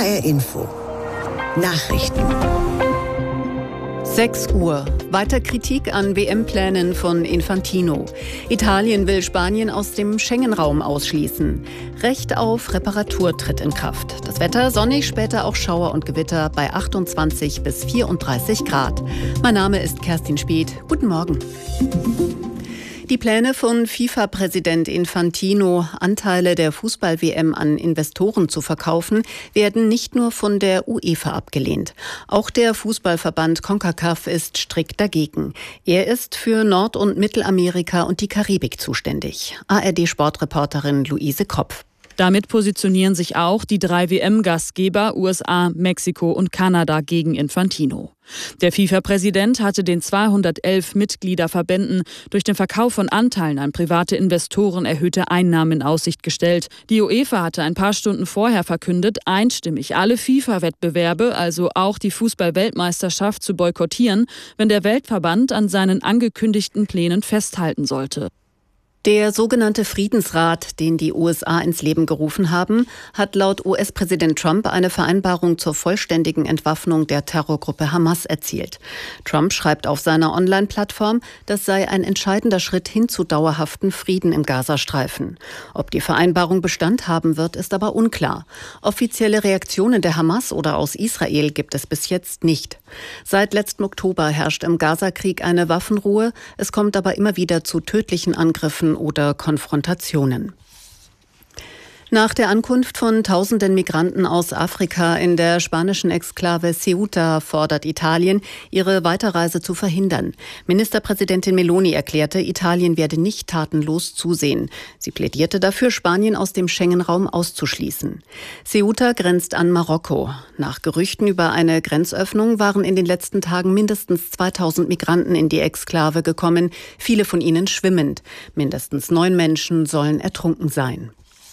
HR Info. Nachrichten. 6 Uhr. Weiter Kritik an WM-Plänen von Infantino. Italien will Spanien aus dem Schengen-Raum ausschließen. Recht auf Reparatur tritt in Kraft. Das Wetter sonnig, später auch Schauer und Gewitter bei 28 bis 34 Grad. Mein Name ist Kerstin Speth. Guten Morgen. Die Pläne von FIFA-Präsident Infantino, Anteile der Fußball-WM an Investoren zu verkaufen, werden nicht nur von der UEFA abgelehnt. Auch der Fußballverband CONCACAF ist strikt dagegen. Er ist für Nord- und Mittelamerika und die Karibik zuständig. ARD-Sportreporterin Luise Kropf. Damit positionieren sich auch die 3 WM-Gastgeber USA, Mexiko und Kanada gegen Infantino. Der FIFA-Präsident hatte den 211 Mitgliederverbänden durch den Verkauf von Anteilen an private Investoren erhöhte Einnahmen in Aussicht gestellt. Die UEFA hatte ein paar Stunden vorher verkündet, einstimmig alle FIFA-Wettbewerbe, also auch die Fußball-Weltmeisterschaft, zu boykottieren, wenn der Weltverband an seinen angekündigten Plänen festhalten sollte. Der sogenannte Friedensrat, den die USA ins Leben gerufen haben, hat laut US-Präsident Trump eine Vereinbarung zur vollständigen Entwaffnung der Terrorgruppe Hamas erzielt. Trump schreibt auf seiner Online-Plattform, das sei ein entscheidender Schritt hin zu dauerhaften Frieden im Gazastreifen. Ob die Vereinbarung Bestand haben wird, ist aber unklar. Offizielle Reaktionen der Hamas oder aus Israel gibt es bis jetzt nicht. Seit letzten Oktober herrscht im Gazakrieg eine Waffenruhe. Es kommt aber immer wieder zu tödlichen Angriffen oder Konfrontationen. Nach der Ankunft von tausenden Migranten aus Afrika in der spanischen Exklave Ceuta fordert Italien, ihre Weiterreise zu verhindern. Ministerpräsidentin Meloni erklärte, Italien werde nicht tatenlos zusehen. Sie plädierte dafür, Spanien aus dem Schengen-Raum auszuschließen. Ceuta grenzt an Marokko. Nach Gerüchten über eine Grenzöffnung waren in den letzten Tagen mindestens 2000 Migranten in die Exklave gekommen, viele von ihnen schwimmend. Mindestens 9 Menschen sollen ertrunken sein.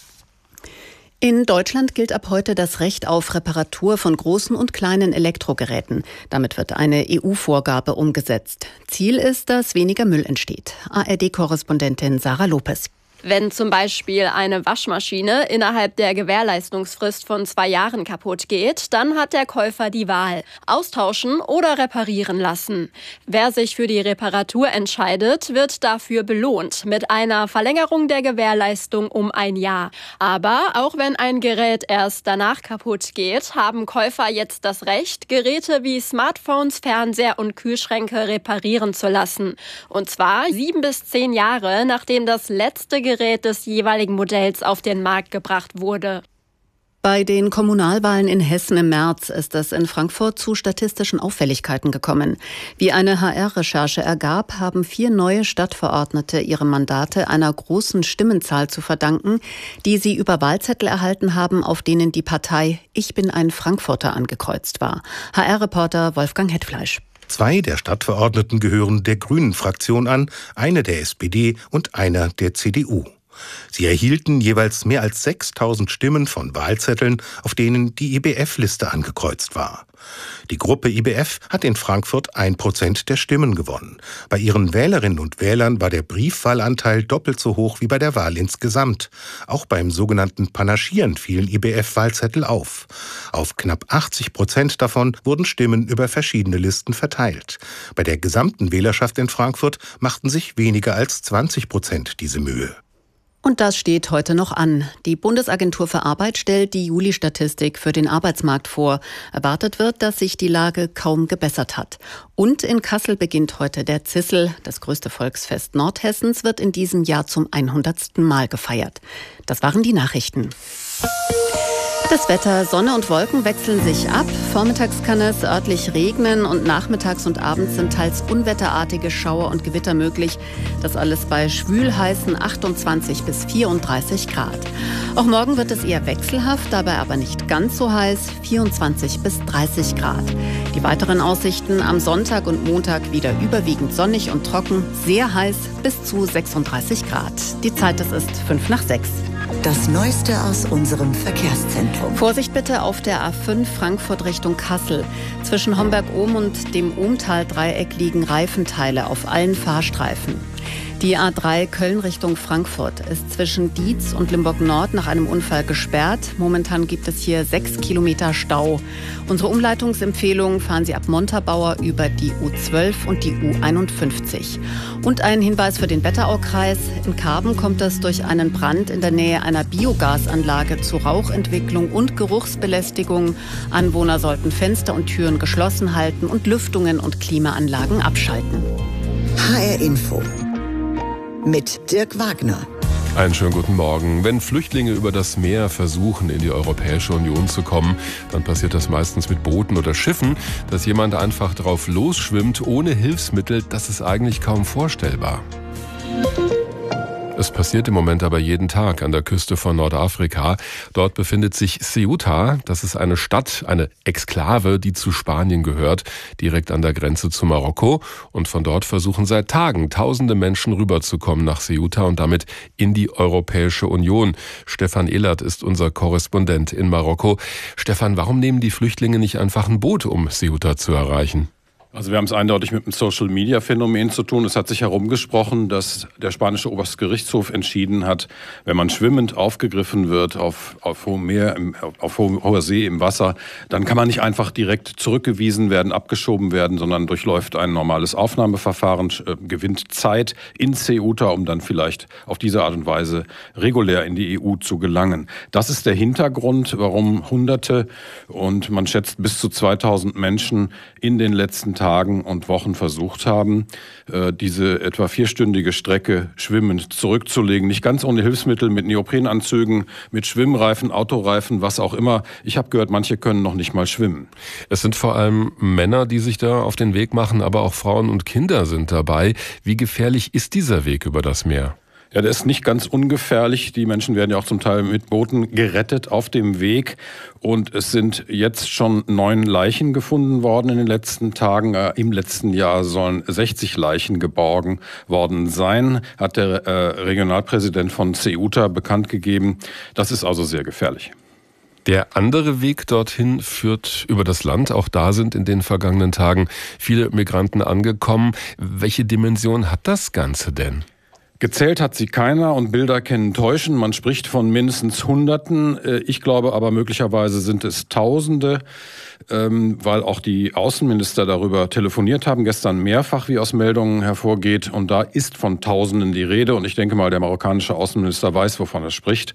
In Deutschland gilt ab heute das Recht auf Reparatur von großen und kleinen Elektrogeräten. Damit wird eine EU-Vorgabe umgesetzt. Ziel ist, dass weniger Müll entsteht. ARD-Korrespondentin Sarah Lopez. Wenn zum Beispiel eine Waschmaschine innerhalb der Gewährleistungsfrist von 2 Jahren kaputt geht, dann hat der Käufer die Wahl: austauschen oder reparieren lassen. Wer sich für die Reparatur entscheidet, wird dafür belohnt mit einer Verlängerung der Gewährleistung um 1 Jahr. Aber auch wenn ein Gerät erst danach kaputt geht, haben Käufer jetzt das Recht, Geräte wie Smartphones, Fernseher und Kühlschränke reparieren zu lassen. Und zwar 7 bis 10 Jahre, nachdem das letzte Gerät des jeweiligen Modells auf den Markt gebracht wurde. Bei den Kommunalwahlen in Hessen im März ist es in Frankfurt zu statistischen Auffälligkeiten gekommen. Wie eine HR-Recherche ergab, haben 4 neue Stadtverordnete ihre Mandate einer großen Stimmenzahl zu verdanken, die sie über Wahlzettel erhalten haben, auf denen die Partei Ich bin ein Frankfurter angekreuzt war. HR-Reporter Wolfgang Hetfleisch. 2 der Stadtverordneten gehören der Grünen-Fraktion an, eine der SPD und einer der CDU. Sie erhielten jeweils mehr als 6000 Stimmen von Wahlzetteln, auf denen die IBF-Liste angekreuzt war. Die Gruppe IBF hat in Frankfurt 1% der Stimmen gewonnen. Bei ihren Wählerinnen und Wählern war der Briefwahlanteil doppelt so hoch wie bei der Wahl insgesamt. Auch beim sogenannten Panaschieren fielen IBF-Wahlzettel auf. Auf knapp 80% davon wurden Stimmen über verschiedene Listen verteilt. Bei der gesamten Wählerschaft in Frankfurt machten sich weniger als 20% diese Mühe. Und das steht heute noch an. Die Bundesagentur für Arbeit stellt die Juli-Statistik für den Arbeitsmarkt vor. Erwartet wird, dass sich die Lage kaum gebessert hat. Und in Kassel beginnt heute der Zissel. Das größte Volksfest Nordhessens wird in diesem Jahr zum 100. Mal gefeiert. Das waren die Nachrichten. Das Wetter: Sonne und Wolken wechseln sich ab. Vormittags kann es örtlich regnen und nachmittags und abends sind teils unwetterartige Schauer und Gewitter möglich. Das alles bei schwülheißen 28 bis 34 Grad. Auch morgen wird es eher wechselhaft, dabei aber nicht ganz so heiß, 24 bis 30 Grad. Die weiteren Aussichten: am Sonntag und Montag wieder überwiegend sonnig und trocken, sehr heiß, bis zu 36 Grad. Die Zeit, es ist 5 nach 6. Das Neueste aus unserem Verkehrszentrum. Vorsicht bitte auf der A5 Frankfurt Richtung Kassel. Zwischen Homberg-Ohm und dem Ohmtal-Dreieck liegen Reifenteile auf allen Fahrstreifen. Die A3 Köln Richtung Frankfurt ist zwischen Dietz und Limburg-Nord nach einem Unfall gesperrt. Momentan gibt es hier 6 Kilometer Stau. Unsere Umleitungsempfehlung: fahren Sie ab Montabaur über die U12 und die U51. Und ein Hinweis für den Wetteraukreis: In Karben kommt es durch einen Brand in der Nähe einer Biogasanlage zu Rauchentwicklung und Geruchsbelästigung. Anwohner sollten Fenster und Türen geschlossen halten und Lüftungen und Klimaanlagen abschalten. HR Info mit Dirk Wagner. Einen schönen guten Morgen. Wenn Flüchtlinge über das Meer versuchen, in die Europäische Union zu kommen, dann passiert das meistens mit Booten oder Schiffen. Dass jemand einfach drauf losschwimmt ohne Hilfsmittel, das ist eigentlich kaum vorstellbar. Es passiert im Moment aber jeden Tag an der Küste von Nordafrika. Dort befindet sich Ceuta. Das ist eine Stadt, eine Exklave, die zu Spanien gehört, direkt an der Grenze zu Marokko. Und von dort versuchen seit Tagen tausende Menschen rüberzukommen nach Ceuta und damit in die Europäische Union. Stefan Ehlert ist unser Korrespondent in Marokko. Stefan, warum nehmen die Flüchtlinge nicht einfach ein Boot, um Ceuta zu erreichen? Also wir haben es eindeutig mit einem Social-Media-Phänomen zu tun. Es hat sich herumgesprochen, dass der spanische Oberstgerichtshof entschieden hat, wenn man schwimmend aufgegriffen wird auf hohem Meer, auf hoher See im Wasser, dann kann man nicht einfach direkt zurückgewiesen werden, abgeschoben werden, sondern durchläuft ein normales Aufnahmeverfahren, gewinnt Zeit in Ceuta, um dann vielleicht auf diese Art und Weise regulär in die EU zu gelangen. Das ist der Hintergrund, warum Hunderte und man schätzt bis zu 2000 Menschen in den letzten Tagen und Wochen versucht haben, diese etwa 4-stündige Strecke schwimmend zurückzulegen. Nicht ganz ohne Hilfsmittel, mit Neoprenanzügen, mit Schwimmreifen, Autoreifen, was auch immer. Ich habe gehört, manche können noch nicht mal schwimmen. Es sind vor allem Männer, die sich da auf den Weg machen, aber auch Frauen und Kinder sind dabei. Wie gefährlich ist dieser Weg über das Meer? Ja, der ist nicht ganz ungefährlich. Die Menschen werden ja auch zum Teil mit Booten gerettet auf dem Weg. Und es sind jetzt schon 9 Leichen gefunden worden in den letzten Tagen. Im letzten Jahr sollen 60 Leichen geborgen worden sein, hat der Regionalpräsident von Ceuta bekannt gegeben. Das ist also sehr gefährlich. Der andere Weg dorthin führt über das Land. Auch da sind in den vergangenen Tagen viele Migranten angekommen. Welche Dimension hat das Ganze denn? Gezählt hat sie keiner und Bilder können täuschen. Man spricht von mindestens Hunderten. Ich glaube aber möglicherweise sind es Tausende, weil auch die Außenminister darüber telefoniert haben, gestern mehrfach, wie aus Meldungen hervorgeht. Und da ist von Tausenden die Rede. Und ich denke mal, der marokkanische Außenminister weiß, wovon er spricht.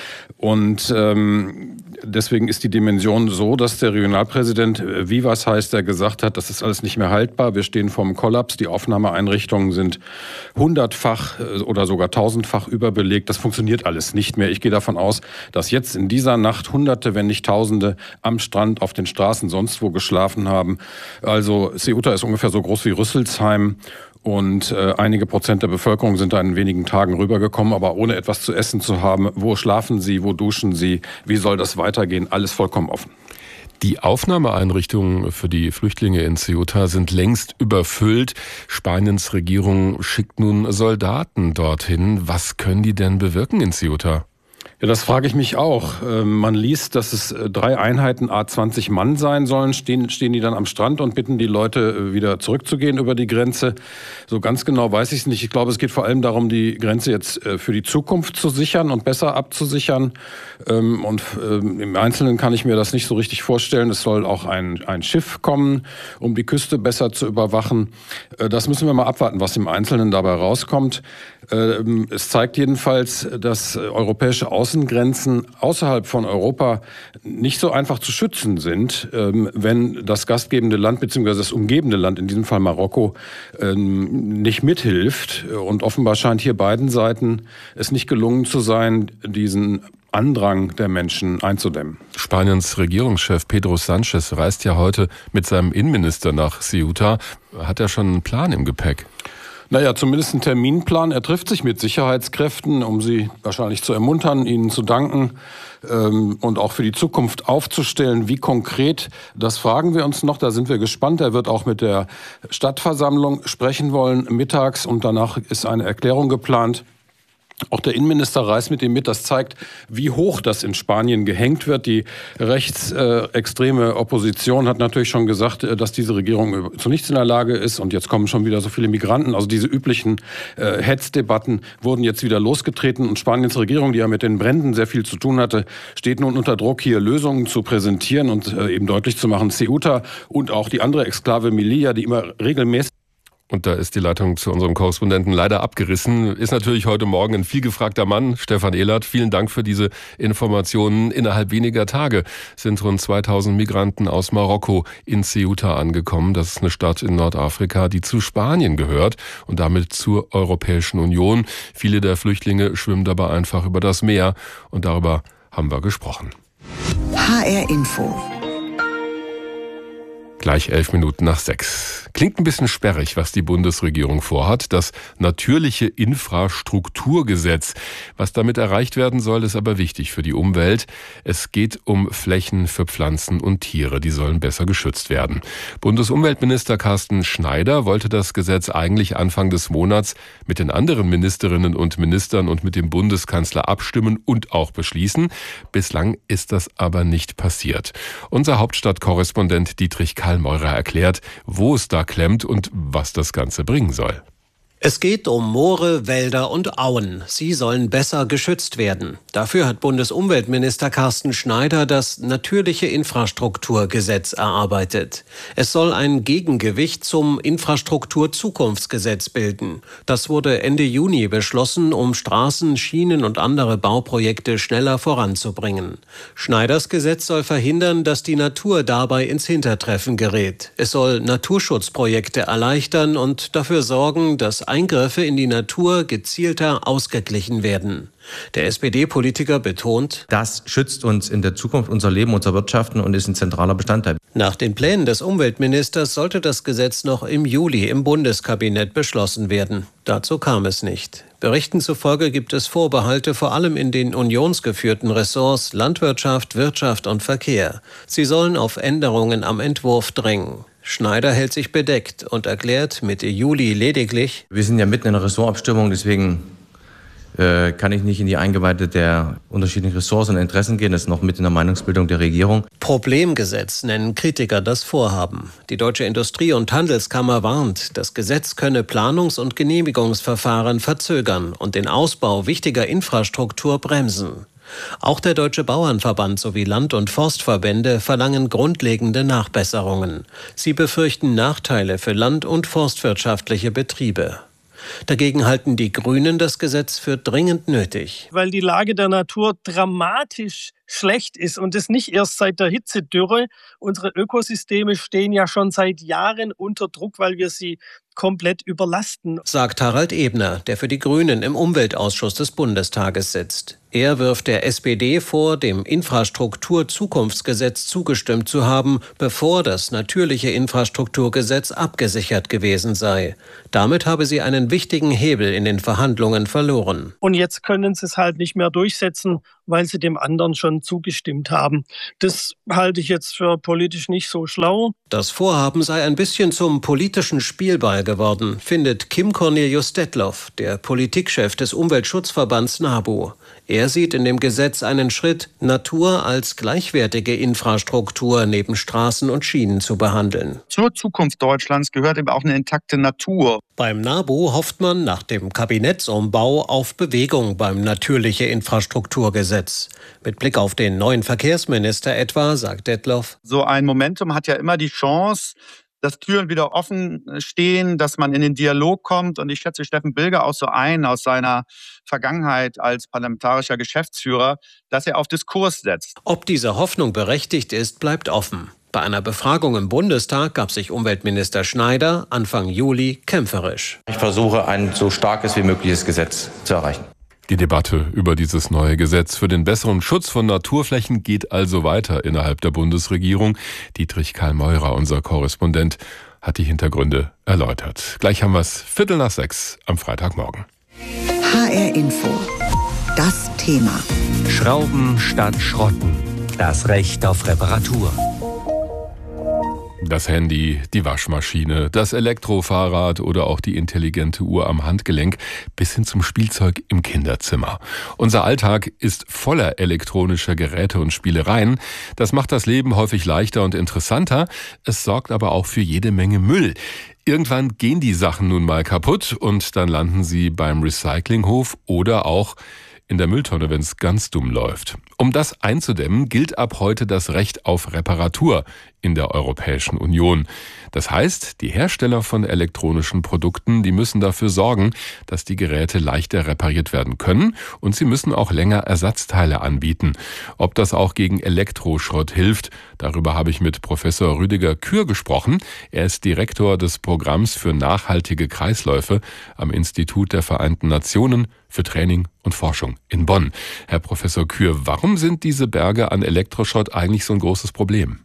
Und deswegen ist die Dimension so, dass der Regionalpräsident Vivas heißt, der gesagt hat, das ist alles nicht mehr haltbar. Wir stehen vorm Kollaps. Die Aufnahmeeinrichtungen sind 100-fach oder sogar 1000-fach überbelegt. Das funktioniert alles nicht mehr. Ich gehe davon aus, dass jetzt in dieser Nacht Hunderte, wenn nicht Tausende am Strand, auf den Straßen, sonst wo geschlafen haben. Also Ceuta ist ungefähr so groß wie Rüsselsheim. Und einige Prozent der Bevölkerung sind da in wenigen Tagen rübergekommen, aber ohne etwas zu essen zu haben. Wo schlafen sie? Wo duschen sie? Wie soll das weitergehen? Alles vollkommen offen. Die Aufnahmeeinrichtungen für die Flüchtlinge in Ceuta sind längst überfüllt. Spaniens Regierung schickt nun Soldaten dorthin. Was können die denn bewirken in Ceuta? Ja, das frage ich mich auch. Man liest, dass es 3 Einheiten A20 Mann sein sollen. Stehen die dann am Strand und bitten die Leute, wieder zurückzugehen über die Grenze? So ganz genau weiß ich es nicht. Ich glaube, es geht vor allem darum, die Grenze jetzt für die Zukunft zu sichern und besser abzusichern. Und im Einzelnen kann ich mir das nicht so richtig vorstellen. Es soll auch ein Schiff kommen, um die Küste besser zu überwachen. Das müssen wir mal abwarten, was im Einzelnen dabei rauskommt. Es zeigt jedenfalls, dass europäische Außengrenzen außerhalb von Europa nicht so einfach zu schützen sind, wenn das gastgebende Land bzw. das umgebende Land, in diesem Fall Marokko, nicht mithilft. Und offenbar scheint hier beiden Seiten es nicht gelungen zu sein, diesen Andrang der Menschen einzudämmen. Spaniens Regierungschef Pedro Sánchez reist ja heute mit seinem Innenminister nach Ceuta. Hat er schon einen Plan im Gepäck? Naja, zumindest einen Terminplan. Er trifft sich mit Sicherheitskräften, um sie wahrscheinlich zu ermuntern, ihnen zu danken und auch für die Zukunft aufzustellen. Wie konkret, das fragen wir uns noch, da sind wir gespannt. Er wird auch mit der Stadtversammlung sprechen wollen mittags und danach ist eine Erklärung geplant. Auch der Innenminister reist mit ihm mit. Das zeigt, wie hoch das in Spanien gehängt wird. Die rechtsextreme Opposition hat natürlich schon gesagt, dass diese Regierung zu nichts in der Lage ist. Und jetzt kommen schon wieder so viele Migranten. Also diese üblichen Hetzdebatten wurden jetzt wieder losgetreten. Und Spaniens Regierung, die ja mit den Bränden sehr viel zu tun hatte, steht nun unter Druck, hier Lösungen zu präsentieren und eben deutlich zu machen, Ceuta und auch die andere Exklave Melilla, die immer regelmäßig... Und da ist die Leitung zu unserem Korrespondenten leider abgerissen. Ist natürlich heute Morgen ein vielgefragter Mann, Stefan Ehlert. Vielen Dank für diese Informationen. Innerhalb weniger Tage sind rund 2000 Migranten aus Marokko in Ceuta angekommen. Das ist eine Stadt in Nordafrika, die zu Spanien gehört und damit zur Europäischen Union. Viele der Flüchtlinge schwimmen dabei einfach über das Meer und darüber haben wir gesprochen. HR Info. Gleich 6:11. Klingt ein bisschen sperrig, was die Bundesregierung vorhat. Das natürliche Infrastrukturgesetz. Was damit erreicht werden soll, ist aber wichtig für die Umwelt. Es geht um Flächen für Pflanzen und Tiere. Die sollen besser geschützt werden. Bundesumweltminister Carsten Schneider wollte das Gesetz eigentlich Anfang des Monats mit den anderen Ministerinnen und Ministern und mit dem Bundeskanzler abstimmen und auch beschließen. Bislang ist das aber nicht passiert. Unser Hauptstadtkorrespondent Dietrich Kallmeurer erklärt, wo es da klemmt und was das Ganze bringen soll. Es geht um Moore, Wälder und Auen. Sie sollen besser geschützt werden. Dafür hat Bundesumweltminister Carsten Schneider das natürliche Infrastrukturgesetz erarbeitet. Es soll ein Gegengewicht zum Infrastrukturzukunftsgesetz bilden. Das wurde Ende Juni beschlossen, um Straßen, Schienen und andere Bauprojekte schneller voranzubringen. Schneiders Gesetz soll verhindern, dass die Natur dabei ins Hintertreffen gerät. Es soll Naturschutzprojekte erleichtern und dafür sorgen, dass Eingriffe in die Natur gezielter ausgeglichen werden. Der SPD-Politiker betont, das schützt uns in der Zukunft unser Leben, unser Wirtschaften und ist ein zentraler Bestandteil. Nach den Plänen des Umweltministers sollte das Gesetz noch im Juli im Bundeskabinett beschlossen werden. Dazu kam es nicht. Berichten zufolge gibt es Vorbehalte vor allem in den unionsgeführten Ressorts Landwirtschaft, Wirtschaft und Verkehr. Sie sollen auf Änderungen am Entwurf drängen. Schneider hält sich bedeckt und erklärt Mitte Juli lediglich: Wir sind ja mitten in einer Ressortabstimmung, deswegen kann ich nicht in die Eingeweide der unterschiedlichen Ressorts und Interessen gehen. Das ist noch mit in der Meinungsbildung der Regierung. Problemgesetz nennen Kritiker das Vorhaben. Die Deutsche Industrie- und Handelskammer warnt, das Gesetz könne Planungs- und Genehmigungsverfahren verzögern und den Ausbau wichtiger Infrastruktur bremsen. Auch der Deutsche Bauernverband sowie Land- und Forstverbände verlangen grundlegende Nachbesserungen. Sie befürchten Nachteile für land- und forstwirtschaftliche Betriebe. Dagegen halten die Grünen das Gesetz für dringend nötig. Weil die Lage der Natur dramatisch schlecht ist und das nicht erst seit der Hitzedürre. Unsere Ökosysteme stehen ja schon seit Jahren unter Druck, weil wir sie komplett überlasten, sagt Harald Ebner, der für die Grünen im Umweltausschuss des Bundestages sitzt. Er wirft der SPD vor, dem Infrastrukturzukunftsgesetz zugestimmt zu haben, bevor das natürliche Infrastrukturgesetz abgesichert gewesen sei. Damit habe sie einen wichtigen Hebel in den Verhandlungen verloren. Und jetzt können sie es halt nicht mehr durchsetzen, weil sie dem anderen schon zugestimmt haben. Das halte ich jetzt für politisch nicht so schlau. Das Vorhaben sei ein bisschen zum politischen Spielball geworden, findet Kim Cornelius Detloff, der Politikchef des Umweltschutzverbands NABU. Er sieht in dem Gesetz einen Schritt, Natur als gleichwertige Infrastruktur neben Straßen und Schienen zu behandeln. Zur Zukunft Deutschlands gehört eben auch eine intakte Natur. Beim NABU hofft man nach dem Kabinettsumbau auf Bewegung beim natürliche Infrastrukturgesetz. Mit Blick auf den neuen Verkehrsminister etwa, sagt Detloff: So ein Momentum hat ja immer die Chance, dass Türen wieder offen stehen, dass man in den Dialog kommt. Und ich schätze Steffen Bilger auch so ein aus seiner Vergangenheit als parlamentarischer Geschäftsführer, dass er auf Diskurs setzt. Ob diese Hoffnung berechtigt ist, bleibt offen. Bei einer Befragung im Bundestag gab sich Umweltminister Schneider Anfang Juli kämpferisch. Ich versuche, ein so starkes wie mögliches Gesetz zu erreichen. Die Debatte über dieses neue Gesetz für den besseren Schutz von Naturflächen geht also weiter innerhalb der Bundesregierung. Dietrich Kallmeurer, unser Korrespondent, hat die Hintergründe erläutert. Gleich haben wir es 5:45 am Freitagmorgen. HR Info. Das Thema. Schrauben statt Schrotten. Das Recht auf Reparatur. Das Handy, die Waschmaschine, das Elektrofahrrad oder auch die intelligente Uhr am Handgelenk bis hin zum Spielzeug im Kinderzimmer. Unser Alltag ist voller elektronischer Geräte und Spielereien. Das macht das Leben häufig leichter und interessanter. Es sorgt aber auch für jede Menge Müll. Irgendwann gehen die Sachen nun mal kaputt und dann landen sie beim Recyclinghof oder auch in der Mülltonne, wenn es ganz dumm läuft. Um das einzudämmen, gilt ab heute das Recht auf Reparatur in der Europäischen Union. Das heißt, die Hersteller von elektronischen Produkten, die müssen dafür sorgen, dass die Geräte leichter repariert werden können und sie müssen auch länger Ersatzteile anbieten. Ob das auch gegen Elektroschrott hilft, darüber habe ich mit Professor Rüdiger Kür gesprochen. Er ist Direktor des Programms für nachhaltige Kreisläufe am Institut der Vereinten Nationen für Training und Forschung in Bonn. Herr Professor Kür, warum sind diese Berge an Elektroschrott eigentlich so ein großes Problem?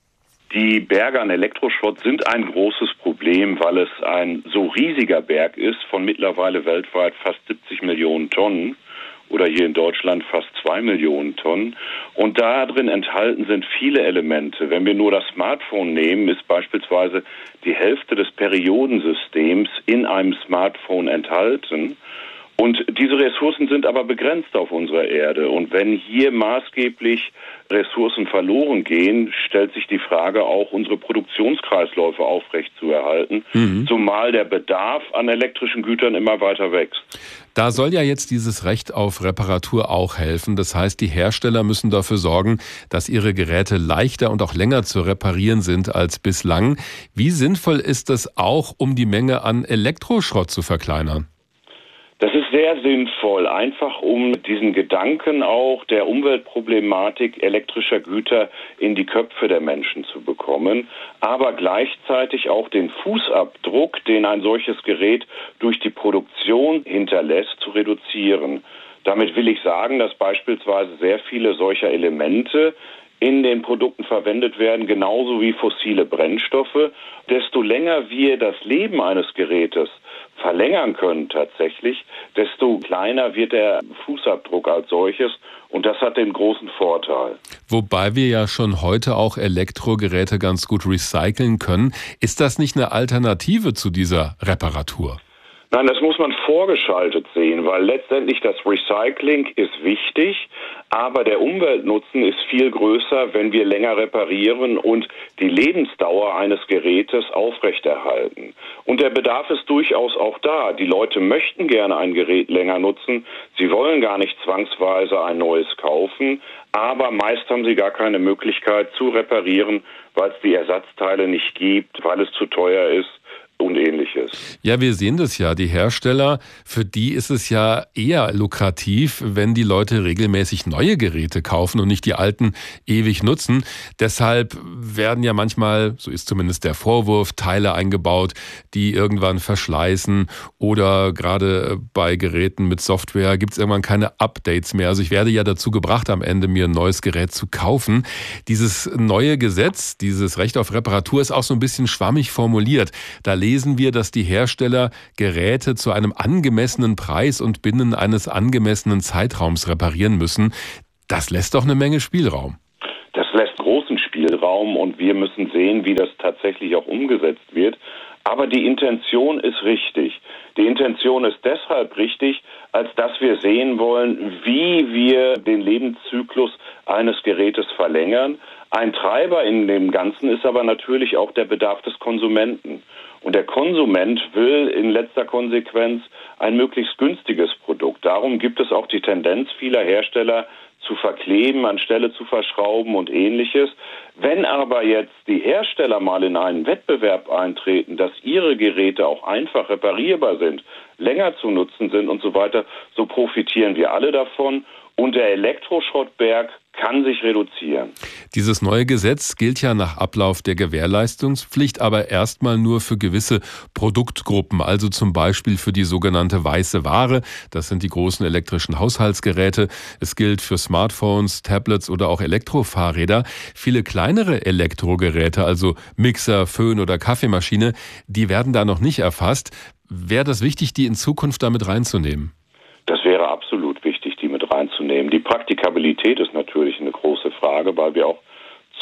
Die Berge an Elektroschrott sind ein großes Problem, weil es ein so riesiger Berg ist von mittlerweile weltweit fast 70 Millionen Tonnen oder hier in Deutschland fast 2 Millionen Tonnen. Und da drin enthalten sind viele Elemente. Wenn wir nur das Smartphone nehmen, ist beispielsweise die Hälfte des Periodensystems in einem Smartphone enthalten. Und diese Ressourcen sind aber begrenzt auf unserer Erde. Und wenn hier maßgeblich Ressourcen verloren gehen, stellt sich die Frage auch, unsere Produktionskreisläufe aufrechtzuerhalten, zumal der Bedarf an elektrischen Gütern immer weiter wächst. Da soll ja jetzt dieses Recht auf Reparatur auch helfen. Das heißt, die Hersteller müssen dafür sorgen, dass ihre Geräte leichter und auch länger zu reparieren sind als bislang. Wie sinnvoll ist das auch, um die Menge an Elektroschrott zu verkleinern? Das ist sehr sinnvoll, einfach um diesen Gedanken auch der Umweltproblematik elektrischer Güter in die Köpfe der Menschen zu bekommen, aber gleichzeitig auch den Fußabdruck, den ein solches Gerät durch die Produktion hinterlässt, zu reduzieren. Damit will ich sagen, dass beispielsweise sehr viele solcher Elemente in den Produkten verwendet werden, genauso wie fossile Brennstoffe. Desto länger wir das Leben eines Gerätes verlängern können tatsächlich, desto kleiner wird der Fußabdruck als solches und das hat den großen Vorteil. Wobei wir ja schon heute auch Elektrogeräte ganz gut recyceln können. Ist das nicht eine Alternative zu dieser Reparatur? Nein, das muss man vorgeschaltet sehen, weil letztendlich das Recycling ist wichtig, aber der Umweltnutzen ist viel größer, wenn wir länger reparieren und die Lebensdauer eines Gerätes aufrechterhalten. Und der Bedarf ist durchaus auch da. Die Leute möchten gerne ein Gerät länger nutzen. Sie wollen gar nicht zwangsweise ein neues kaufen, aber meist haben sie gar keine Möglichkeit zu reparieren, weil es die Ersatzteile nicht gibt, weil es zu teuer ist und Ähnliches. Ja, wir sehen das ja. Die Hersteller, für die ist es ja eher lukrativ, wenn die Leute regelmäßig neue Geräte kaufen und nicht die alten ewig nutzen. Deshalb werden ja manchmal, so ist zumindest der Vorwurf, Teile eingebaut, die irgendwann verschleißen oder gerade bei Geräten mit Software gibt es irgendwann keine Updates mehr. Also ich werde ja dazu gebracht, am Ende mir ein neues Gerät zu kaufen. Dieses neue Gesetz, dieses Recht auf Reparatur ist auch so ein bisschen schwammig formuliert. Da lesen wir, dass die Hersteller Geräte zu einem angemessenen Preis und binnen eines angemessenen Zeitraums reparieren müssen. Das lässt doch eine Menge Spielraum. Das lässt großen Spielraum und wir müssen sehen, wie das tatsächlich auch umgesetzt wird. Aber die Intention ist richtig. Die Intention ist deshalb richtig, als dass wir sehen wollen, wie wir den Lebenszyklus eines Gerätes verlängern. Ein Treiber in dem Ganzen ist aber natürlich auch der Bedarf des Konsumenten. Und der Konsument will in letzter Konsequenz ein möglichst günstiges Produkt. Darum gibt es auch die Tendenz vieler Hersteller zu verkleben, anstelle zu verschrauben und Ähnliches. Wenn aber jetzt die Hersteller mal in einen Wettbewerb eintreten, dass ihre Geräte auch einfach reparierbar sind, länger zu nutzen sind und so weiter, so profitieren wir alle davon. Und der Elektroschrottberg kann sich reduzieren. Dieses neue Gesetz gilt ja nach Ablauf der Gewährleistungspflicht, aber erstmal nur für gewisse Produktgruppen, also zum Beispiel für die sogenannte weiße Ware. Das sind die großen elektrischen Haushaltsgeräte. Es gilt für Smartphones, Tablets oder auch Elektrofahrräder. Viele kleinere Elektrogeräte, also Mixer, Föhn oder Kaffeemaschine, die werden da noch nicht erfasst. Wäre das wichtig, die in Zukunft damit reinzunehmen? Das wäre absolut wichtig, die mit reinzunehmen. Die Praktikabilität ist natürlich eine große Frage, weil wir auch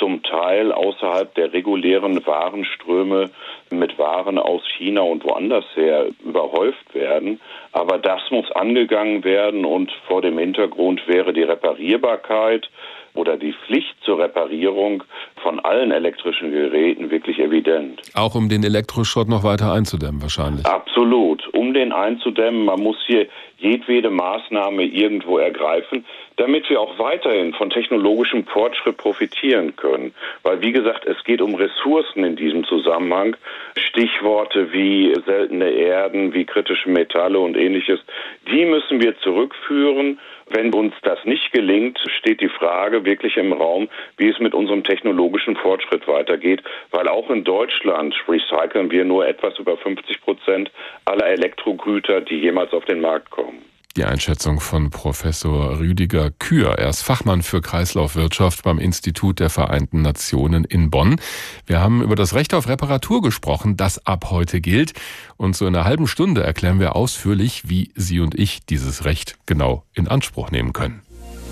zum Teil außerhalb der regulären Warenströme mit Waren aus China und woanders her überhäuft werden. Aber das muss angegangen werden und vor dem Hintergrund wäre die Reparierbarkeit oder die Pflicht zur Reparierung von allen elektrischen Geräten wirklich evident. Auch um den Elektroschrott noch weiter einzudämmen wahrscheinlich. Absolut. Um den einzudämmen, man muss hier jedwede Maßnahme irgendwo ergreifen, damit wir auch weiterhin von technologischem Fortschritt profitieren können. Weil, wie gesagt, es geht um Ressourcen in diesem Zusammenhang. Stichworte wie seltene Erden, wie kritische Metalle und Ähnliches, die müssen wir zurückführen. Wenn uns das nicht gelingt, steht die Frage wirklich im Raum, wie es mit unserem technologischen Fortschritt weitergeht, weil auch in Deutschland recyceln wir nur etwas über 50% aller Elektrogüter, die jemals auf den Markt kommen. Die Einschätzung von Professor Rüdiger Kür. Er ist Fachmann für Kreislaufwirtschaft beim Institut der Vereinten Nationen in Bonn. Wir haben über das Recht auf Reparatur gesprochen, das ab heute gilt. Und so in einer halben Stunde erklären wir ausführlich, wie Sie und ich dieses Recht genau in Anspruch nehmen können.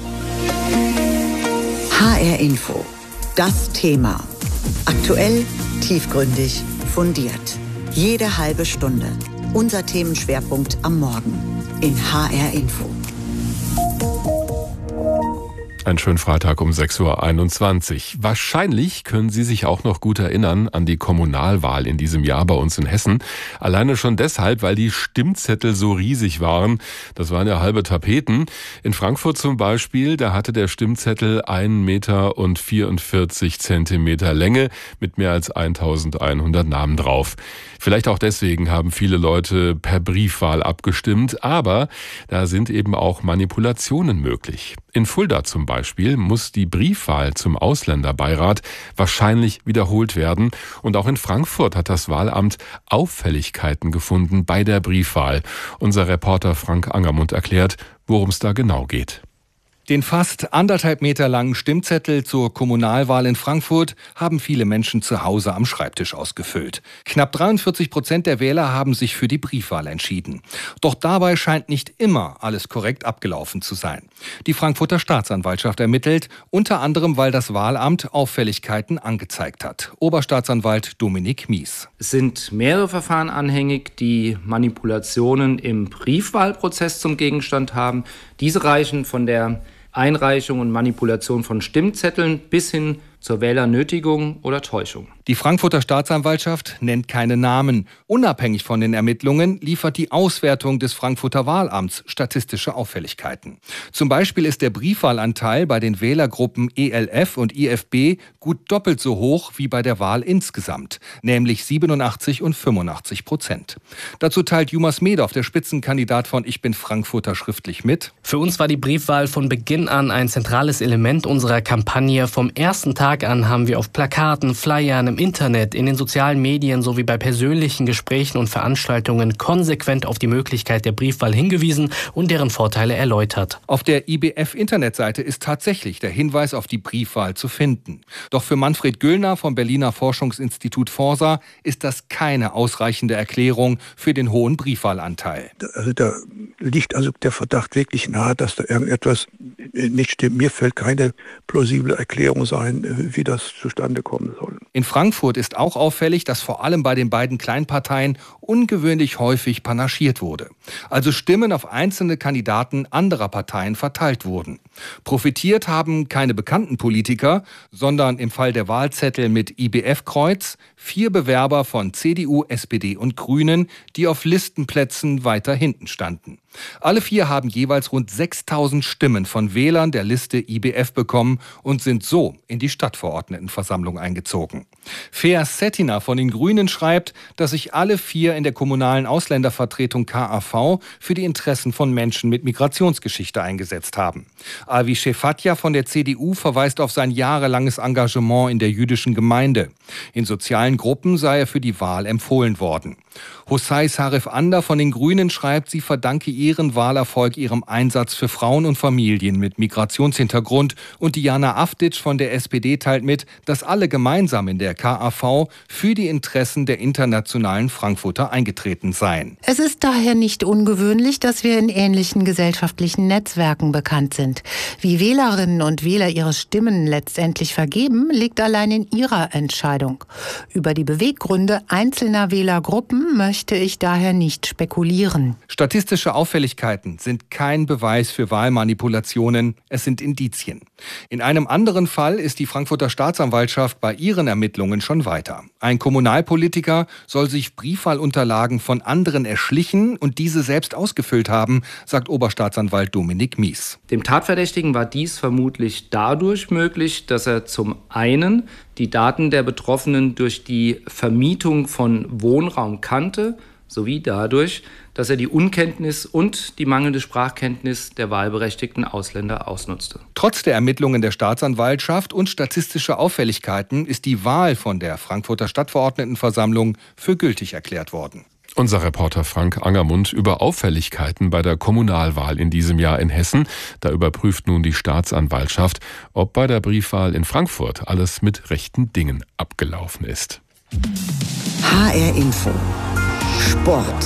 HR Info. Das Thema. Aktuell, tiefgründig, fundiert. Jede halbe Stunde. Unser Themenschwerpunkt am Morgen in HR Info. Einen schönen Freitag um 6.21 Uhr. Wahrscheinlich können Sie sich auch noch gut erinnern an die Kommunalwahl in diesem Jahr bei uns in Hessen. Alleine schon deshalb, weil die Stimmzettel so riesig waren. Das waren ja halbe Tapeten. In Frankfurt zum Beispiel, da hatte der Stimmzettel 1,44 Meter Länge mit mehr als 1100 Namen drauf. Vielleicht auch deswegen haben viele Leute per Briefwahl abgestimmt, aber da sind eben auch Manipulationen möglich. In Fulda zum Beispiel muss die Briefwahl zum Ausländerbeirat wahrscheinlich wiederholt werden. Und auch in Frankfurt hat das Wahlamt Auffälligkeiten gefunden bei der Briefwahl. Unser Reporter Frank Angermund erklärt, worum es da genau geht. Den fast 1,5 Meter langen Stimmzettel zur Kommunalwahl in Frankfurt haben viele Menschen zu Hause am Schreibtisch ausgefüllt. Knapp 43% der Wähler haben sich für die Briefwahl entschieden. Doch dabei scheint nicht immer alles korrekt abgelaufen zu sein. Die Frankfurter Staatsanwaltschaft ermittelt, unter anderem, weil das Wahlamt Auffälligkeiten angezeigt hat. Oberstaatsanwalt Dominik Mies. Es sind mehrere Verfahren anhängig, die Manipulationen im Briefwahlprozess zum Gegenstand haben. Diese reichen von der Einreichung und Manipulation von Stimmzetteln bis hin zur Wählernötigung oder Täuschung. Die Frankfurter Staatsanwaltschaft nennt keine Namen. Unabhängig von den Ermittlungen liefert die Auswertung des Frankfurter Wahlamts statistische Auffälligkeiten. Zum Beispiel ist der Briefwahlanteil bei den Wählergruppen ELF und IFB gut doppelt so hoch wie bei der Wahl insgesamt, nämlich 87 und 85%. Dazu teilt Jumas Medov, der Spitzenkandidat von Ich bin Frankfurter, schriftlich mit: Für uns war die Briefwahl von Beginn an ein zentrales Element unserer Kampagne. Vom ersten Tag an haben wir auf Plakaten, Flyern, im Internet, in den sozialen Medien sowie bei persönlichen Gesprächen und Veranstaltungen konsequent auf die Möglichkeit der Briefwahl hingewiesen und deren Vorteile erläutert. Auf der IBF-Internetseite ist tatsächlich der Hinweis auf die Briefwahl zu finden. Doch für Manfred Güllner vom Berliner Forschungsinstitut Forsa ist das keine ausreichende Erklärung für den hohen Briefwahlanteil. Also da liegt also der Verdacht wirklich nahe, dass da irgendetwas nicht stimmt. Mir fällt keine plausible Erklärung ein, wie das zustande kommen soll. In Frankfurt ist auch auffällig, dass vor allem bei den beiden Kleinparteien ungewöhnlich häufig panaschiert wurde. Also Stimmen auf einzelne Kandidaten anderer Parteien verteilt wurden. Profitiert haben keine bekannten Politiker, sondern im Fall der Wahlzettel mit IBF-Kreuz 4 Bewerber von CDU, SPD und Grünen, die auf Listenplätzen weiter hinten standen. Alle 4 haben jeweils rund 6.000 Stimmen von Wählern der Liste IBF bekommen und sind so in die Stadtverordnetenversammlung eingezogen. Feas Settina von den Grünen schreibt, dass sich alle 4 in der kommunalen Ausländervertretung KAV für die Interessen von Menschen mit Migrationsgeschichte eingesetzt haben. Avi Shefatja von der CDU verweist auf sein jahrelanges Engagement in der jüdischen Gemeinde. In sozialen Gruppen sei er für die Wahl empfohlen worden. Hussay Sarif Ander von den Grünen schreibt, sie verdanke ihren Wahlerfolg ihrem Einsatz für Frauen und Familien mit Migrationshintergrund. Und Diana Avdic von der SPD teilt mit, dass alle gemeinsam in der KAV für die Interessen der internationalen Frankfurter eingetreten seien. Es ist daher nicht ungewöhnlich, dass wir in ähnlichen gesellschaftlichen Netzwerken bekannt sind. Wie Wählerinnen und Wähler ihre Stimmen letztendlich vergeben, liegt allein in ihrer Entscheidung. Über die Beweggründe einzelner Wählergruppen möchte ich daher nicht spekulieren. Statistische Auffälligkeiten sind kein Beweis für Wahlmanipulationen, es sind Indizien. In einem anderen Fall ist die Frankfurter Staatsanwaltschaft bei ihren Ermittlungen schon weiter. Ein Kommunalpolitiker soll sich Briefwahlunterlagen von anderen erschlichen und diese selbst ausgefüllt haben, sagt Oberstaatsanwalt Dominik Mies. Dem Tatverdächtigen war dies vermutlich dadurch möglich, dass er zum einen die Daten der Betroffenen durch die Vermietung von Wohnraum kannte, sowie dadurch, dass er die Unkenntnis und die mangelnde Sprachkenntnis der wahlberechtigten Ausländer ausnutzte. Trotz der Ermittlungen der Staatsanwaltschaft und statistischer Auffälligkeiten ist die Wahl von der Frankfurter Stadtverordnetenversammlung für gültig erklärt worden. Unser Reporter Frank Angermund über Auffälligkeiten bei der Kommunalwahl in diesem Jahr in Hessen. Da überprüft nun die Staatsanwaltschaft, ob bei der Briefwahl in Frankfurt alles mit rechten Dingen abgelaufen ist. HR Info. Sport.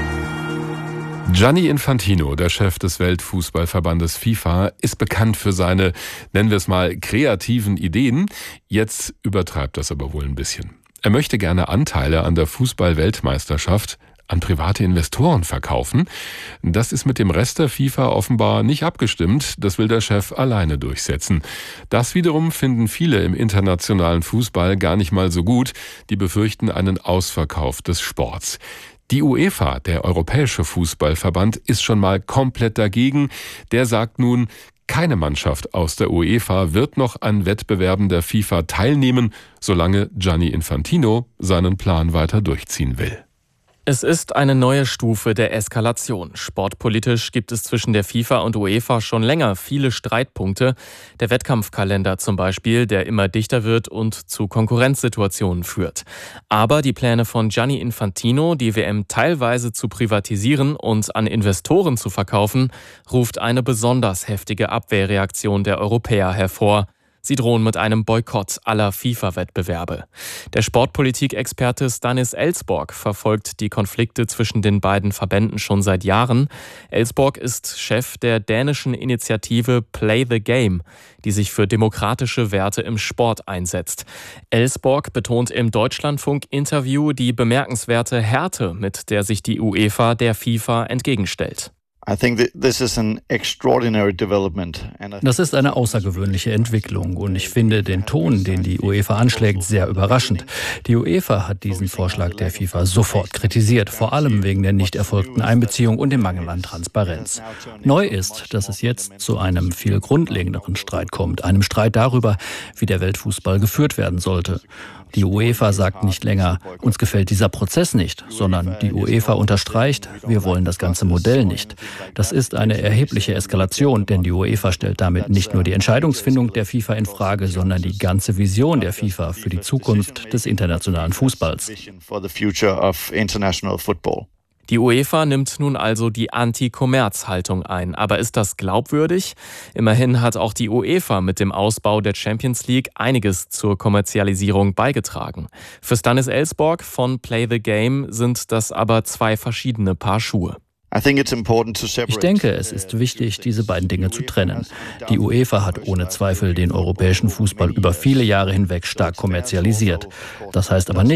Gianni Infantino, der Chef des Weltfußballverbandes FIFA, ist bekannt für seine, nennen wir es mal, kreativen Ideen. Jetzt übertreibt das aber wohl ein bisschen. Er möchte gerne Anteile an der Fußball-Weltmeisterschaft an private Investoren verkaufen. Das ist mit dem Rest der FIFA offenbar nicht abgestimmt. Das will der Chef alleine durchsetzen. Das wiederum finden viele im internationalen Fußball gar nicht mal so gut. Die befürchten einen Ausverkauf des Sports. Die UEFA, der Europäische Fußballverband, ist schon mal komplett dagegen. Der sagt nun, keine Mannschaft aus der UEFA wird noch an Wettbewerben der FIFA teilnehmen, solange Gianni Infantino seinen Plan weiter durchziehen will. Es ist eine neue Stufe der Eskalation. Sportpolitisch gibt es zwischen der FIFA und UEFA schon länger viele Streitpunkte. Der Wettkampfkalender zum Beispiel, der immer dichter wird und zu Konkurrenzsituationen führt. Aber die Pläne von Gianni Infantino, die WM teilweise zu privatisieren und an Investoren zu verkaufen, ruft eine besonders heftige Abwehrreaktion der Europäer hervor. Sie drohen mit einem Boykott aller FIFA-Wettbewerbe. Der Sportpolitik-Experte Stanis Elsborg verfolgt die Konflikte zwischen den beiden Verbänden schon seit Jahren. Elsborg ist Chef der dänischen Initiative Play the Game, die sich für demokratische Werte im Sport einsetzt. Elsborg betont im Deutschlandfunk-Interview die bemerkenswerte Härte, mit der sich die UEFA der FIFA entgegenstellt. Das ist eine außergewöhnliche Entwicklung und ich finde den Ton, den die UEFA anschlägt, sehr überraschend. Die UEFA hat diesen Vorschlag der FIFA sofort kritisiert, vor allem wegen der nicht erfolgten Einbeziehung und dem Mangel an Transparenz. Neu ist, dass es jetzt zu einem viel grundlegenderen Streit kommt, einem Streit darüber, wie der Weltfußball geführt werden sollte. Die UEFA sagt nicht länger, uns gefällt dieser Prozess nicht, sondern die UEFA unterstreicht, wir wollen das ganze Modell nicht. Das ist eine erhebliche Eskalation, denn die UEFA stellt damit nicht nur die Entscheidungsfindung der FIFA in Frage, sondern die ganze Vision der FIFA für die Zukunft des internationalen Fußballs. Die UEFA nimmt nun also die Anti-Kommerz-Haltung ein. Aber ist das glaubwürdig? Immerhin hat auch die UEFA mit dem Ausbau der Champions League einiges zur Kommerzialisierung beigetragen. Für Stanis Elsborg von Play the Game sind das aber zwei verschiedene Paar Schuhe. Ich denke, es ist wichtig, diese beiden Dinge zu trennen. Die UEFA hat ohne Zweifel den europäischen Fußball über viele Jahre hinweg stark kommerzialisiert. Das heißt aber nicht,